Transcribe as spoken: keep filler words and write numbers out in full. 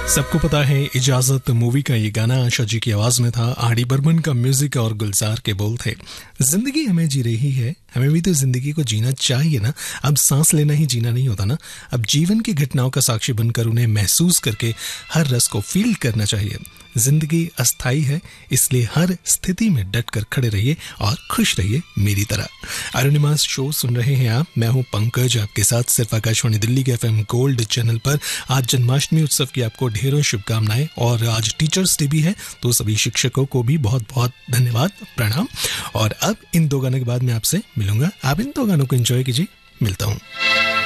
सबको पता है इजाजत मूवी का ये गाना आशा जी की आवाज में था, आर डी बर्मन का म्यूजिक और गुलजार के बोल थे। जिंदगी हमें जी रही है, हमें भी तो जिंदगी को जीना चाहिए ना। अब सांस लेना ही जीना नहीं होता ना, अब जीवन की घटनाओं का साक्षी बनकर उन्हें महसूस करके हर रस को फील करना चाहिए। जिंदगी अस्थाई है, इसलिए हर स्थिति में डट कर खड़े रहिए और खुश रहिए मेरी तरह। अरुणिमा शो सुन रहे हैं आप, मैं हूं पंकज आपके साथ सिर्फ आकाशवाणी दिल्ली के एफएम गोल्ड चैनल पर। आज जन्माष्टमी उत्सव की आपको ढेरों शुभकामनाएं और आज टीचर्स डे भी है, तो सभी शिक्षकों को भी बहुत बहुत धन्यवाद, प्रणाम। और अब इन दो गानों के बाद मैं आपसे मिलूंगा, आप इन दो गानों को एंजॉय कीजिए, मिलता हूं।